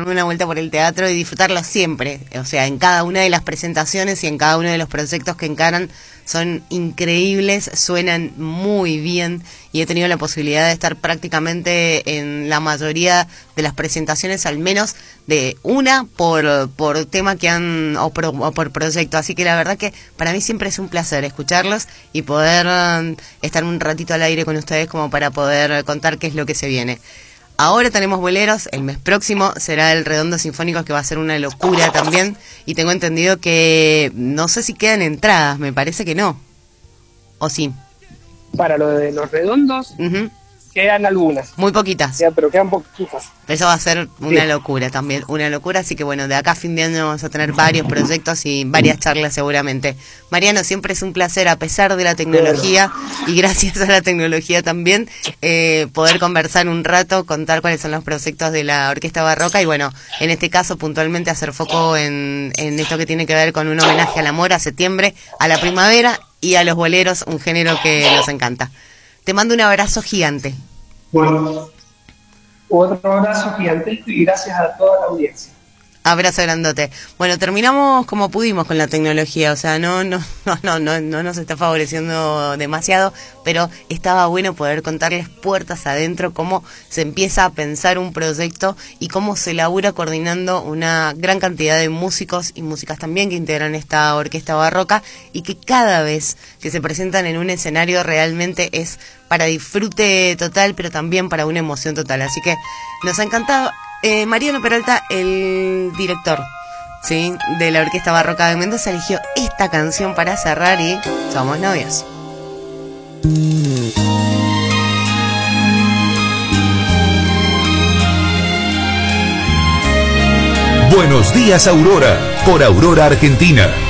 darme una vuelta por el teatro y disfrutarlo siempre. O sea, en cada una de las presentaciones y en cada uno de los proyectos que encaran son increíbles, suenan muy bien y he tenido la posibilidad de estar prácticamente en la mayoría de las presentaciones, al menos de una por tema que han o por proyecto. Así que la verdad que para mí siempre es un placer escucharlos y poder estar un ratito al aire con ustedes como para poder contar qué es lo que se viene. Ahora tenemos boleros, el mes próximo será el Redondo Sinfónicos, que va a ser una locura también, y tengo entendido que no sé si quedan entradas, me parece que no, ¿o sí? Para lo de los redondos, quedan algunas. Muy poquitas. Pero quedan poquitas. Eso va a ser una locura también, una locura, así que bueno, de acá a fin de año vamos a tener varios proyectos y varias charlas seguramente. Mariano, siempre es un placer, a pesar de la tecnología, y gracias a la tecnología también, poder conversar un rato, contar cuáles son los proyectos de la Orquesta Barroca, y bueno, en este caso puntualmente hacer foco en esto que tiene que ver con un homenaje al amor, a septiembre, a la primavera y a los boleros, un género que nos encanta. Te mando un abrazo gigante. Bueno, otro abrazo gigantesco y gracias a toda la audiencia. Abrazo grandote. Bueno, terminamos como pudimos con la tecnología, o sea, no nos está favoreciendo demasiado, pero estaba bueno poder contarles puertas adentro cómo se empieza a pensar un proyecto y cómo se labura coordinando una gran cantidad de músicos y músicas también que integran esta Orquesta Barroca, y que cada vez que se presentan en un escenario realmente es para disfrute total, pero también para una emoción total. Así que nos ha encantado. Mariano Peralta, el director, ¿sí?, de la Orquesta Barroca de Mendoza, eligió esta canción para cerrar y somos novios. Buenos días, Aurora, por Aurora Argentina.